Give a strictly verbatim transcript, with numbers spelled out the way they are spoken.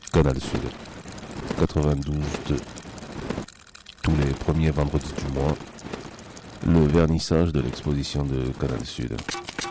Canal Sud, quatre-vingt-douze deux. Tous les premiers vendredis du mois, le vernissage de l'exposition de Canal Sud.